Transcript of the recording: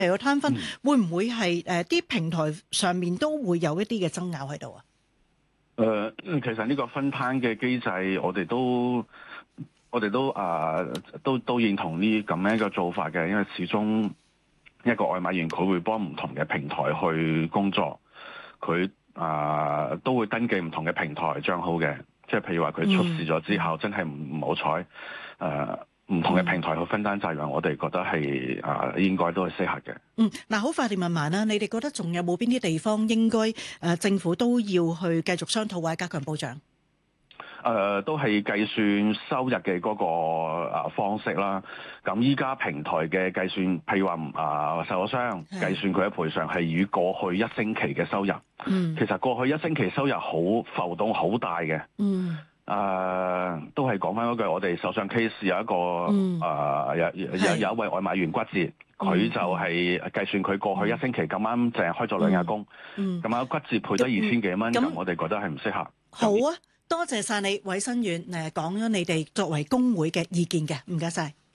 個攤分， 嗯會唔會係啲平台上面都會有一啲嘅爭拗喺度啊？ 其實呢個分攤嘅機制，我哋都認同呢咁樣嘅做法嘅，因為始終一個外賣員佢會幫唔同嘅平台去工作，佢都會登記唔同嘅平台帳號嘅，即係譬如話佢出事咗之後，真係唔好彩唔同嘅平台去分擔責任，我哋覺得係應該都係適合嘅。 嗱，好快地問埋啦，你哋覺得仲有冇邊啲地方應該政府都要去繼續商討或者加強保障？ 都係計算收入嘅嗰個方式啦。咁依家平台嘅計算，譬如話受咗傷，計算佢嘅賠償係與過去一星期嘅收入。其實過去一星期收入好浮動好大嘅。都係講翻嗰句，我哋手上 case 有一個有一位外賣員骨折，佢就係計算佢過去一星期咁啱淨係開咗2日工，咁骨折賠咗2000幾蚊，咁我哋覺得係唔適合。 好啊，多謝晒你，衛生院講咗你哋作為工會嘅意見嘅，唔該晒。